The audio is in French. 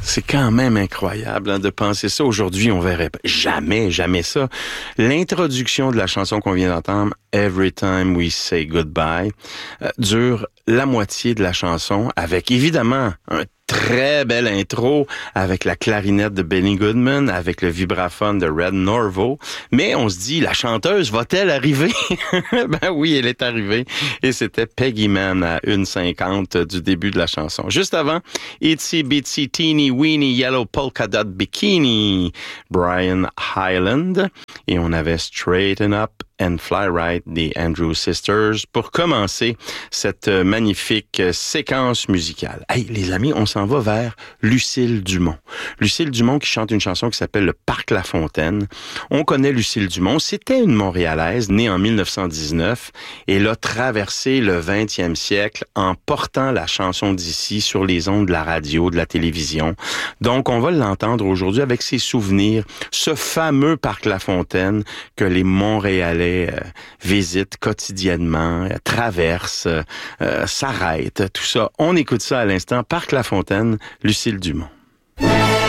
C'est quand même incroyable de penser ça. Aujourd'hui, on verrait jamais ça. L'introduction de la chanson qu'on vient d'entendre, Every Time We Say Goodbye, dure la moitié de la chanson avec évidemment un très belle intro avec la clarinette de Benny Goodman, avec le vibraphone de Red Norvo. Mais on se dit, la chanteuse va-t-elle arriver? Ben oui, elle est arrivée. Et c'était Peggy Mann à 1:50 du début de la chanson. Juste avant, Itsy Bitsy Teeny Weeny Yellow Polka Dot Bikini, Brian Hyland. Et on avait Straighten Up and Fly Right des Andrews Sisters pour commencer cette magnifique séquence musicale. Hey, les amis, on s'en va vers Lucille Dumont. Lucille Dumont qui chante une chanson qui s'appelle Le Parc La Fontaine. On connaît Lucille Dumont. C'était une Montréalaise née en 1919 et elle a traversé le 20e siècle en portant la chanson d'ici sur les ondes de la radio, de la télévision. Donc, on va l'entendre aujourd'hui avec ses souvenirs, ce fameux Parc La Fontaine que les Montréalais visitent quotidiennement, traversent, s'arrêtent, tout ça. On écoute ça à l'instant. Parc La Fontaine, Lucille Dumont.